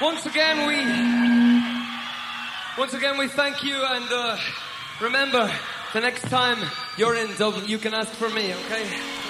Once again, we thank you, and remember, the next time you're in Dublin, you can ask for me, okay?